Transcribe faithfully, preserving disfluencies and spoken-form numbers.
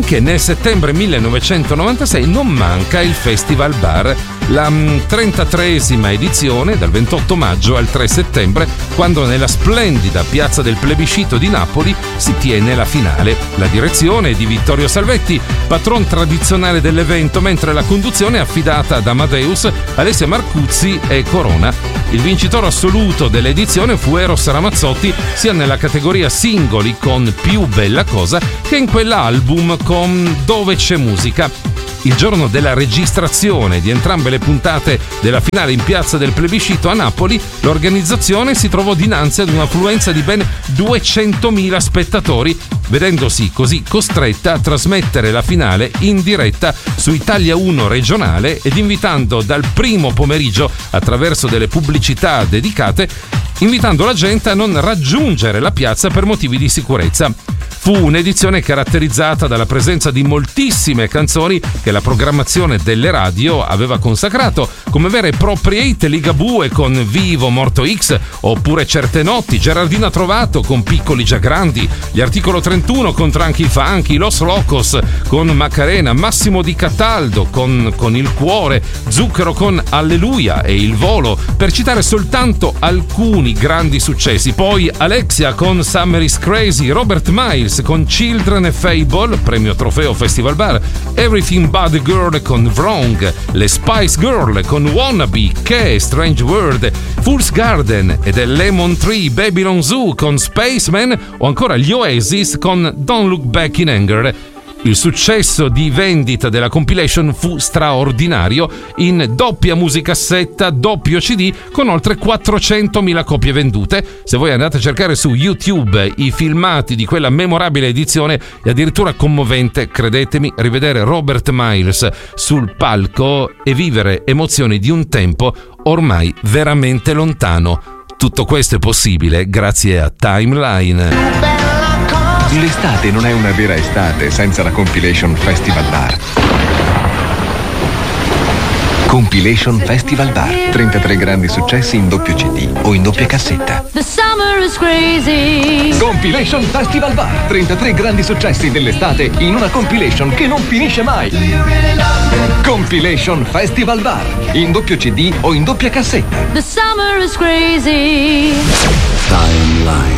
Anche nel settembre millenovecentonovantasei non manca il Festival Bar, la trentatreesima edizione dal ventotto maggio al tre settembre, quando nella splendida piazza del Plebiscito di Napoli si tiene la finale. La direzione è di Vittorio Salvetti, patron tradizionale dell'evento, mentre la conduzione è affidata ad Amadeus, Alessia Marcuzzi e Corona. Il vincitore assoluto dell'edizione fu Eros Ramazzotti, sia nella categoria singoli con Più bella cosa che in quella album con Dove c'è musica. Il giorno della registrazione di entrambe le puntate della finale in piazza del Plebiscito a Napoli, l'organizzazione si trovò dinanzi ad un'affluenza di ben duecentomila spettatori, vedendosi così costretta a trasmettere la finale in diretta su Italia uno regionale ed invitando dal primo pomeriggio, attraverso delle pubblicità dedicate, invitando la gente a non raggiungere la piazza per motivi di sicurezza. Fu un'edizione caratterizzata dalla presenza di moltissime canzoni che la programmazione delle radio aveva consacrato, come vere e proprie hit: Ligabue con Vivo Morto X, oppure Certe notti, Gerardina Trovato con Piccoli già grandi, gli Articolo trentuno con Tranqui Funky, Los Locos con Macarena, Massimo Di Cataldo con, con Il cuore, Zucchero con Alleluia e Il volo, per citare soltanto alcuni grandi successi. Poi Alexia con Summer is Crazy, Robert Miles con Children e Fable, premio trofeo Festival Bar, Everything But the Girl con Wrong, le Spice Girl con Wannabe, Che, Strange World, Fool's Garden e The Lemon Tree, Babylon Zoo con Spaceman, o ancora gli Oasis con Don't Look Back in Anger. Il successo di vendita della compilation fu straordinario, in doppia musicassetta, doppio C D, con oltre quattrocentomila copie vendute. Se voi andate a cercare su YouTube i filmati di quella memorabile edizione, è addirittura commovente, credetemi, rivedere Robert Miles sul palco e vivere emozioni di un tempo ormai veramente lontano. Tutto questo è possibile grazie a Timeline. L'estate non è una vera estate senza la Compilation Festival Bar. Compilation Festival Bar. trentatré grandi successi in doppio C D o in doppia cassetta. The summer is crazy. Compilation Festival Bar. trentatré grandi successi dell'estate in una compilation che non finisce mai. Compilation Festival Bar. In doppio C D o in doppia cassetta. The summer is crazy. Timeline.